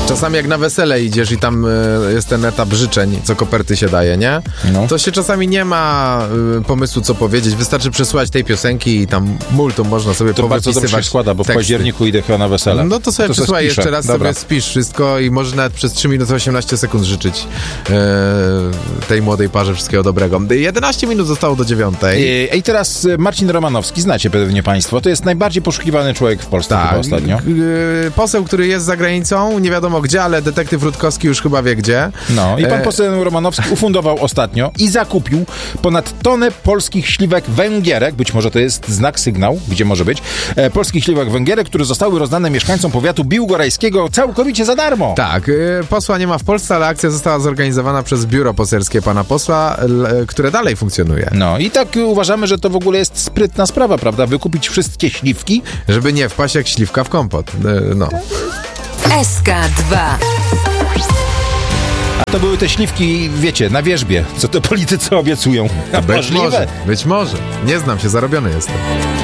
Czasami jak na wesele idziesz i tam jest ten etap życzeń, co koperty się daje, nie? No. To się czasami nie ma pomysłu, co powiedzieć. Wystarczy przesłuchać tej piosenki i tam multum można sobie To bardzo dobrze się składa, bo w październiku idę chyba na wesele. No to sobie przesłuchaj jeszcze raz, Dobra. sobie spisz wszystko i możesz nawet przez 3 minuty 18 sekund życzyć tej młodej parze wszystkiego dobrego. 11 minut zostało do 9. I teraz Marcin Romanowski, znacie pewnie państwo, to jest najbardziej poszukiwany człowiek w Polsce chyba ostatnio. Poseł, który jest za granicą, nie wiadomo gdzie, ale detektyw Rutkowski już chyba wie gdzie. No i pan poseł Romanowski ufundował ostatnio i zakupił ponad tonę polskich śliwek węgierek, być może to jest znak, sygnał, gdzie może być, polskich śliwek węgierek, które zostały rozdane mieszkańcom powiatu biłgorajskiego całkowicie za darmo. Tak, posła nie ma w Polsce, ale akcja została zorganizowana przez biuro poselskie pana posła, które dalej funkcjonuje. No i tak uważamy, że to w ogóle jest sprytna sprawa, prawda? Wykupić wszystkie śliwki. Żeby nie wpaść jak śliwka w kompot. No. SK2. A to były te śliwki, wiecie, na wierzbie, co te politycy obiecują. Być może. Nie znam się, zarobiony jestem.